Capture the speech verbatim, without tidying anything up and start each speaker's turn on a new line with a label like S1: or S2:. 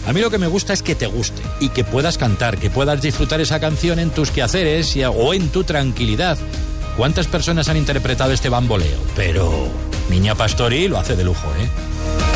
S1: A mí lo que me gusta es que te guste y que puedas cantar, que puedas disfrutar esa canción en tus quehaceres y, o en tu tranquilidad. ¿Cuántas personas han interpretado este bamboleo? Pero Niña Pastori lo hace de lujo, ¿eh?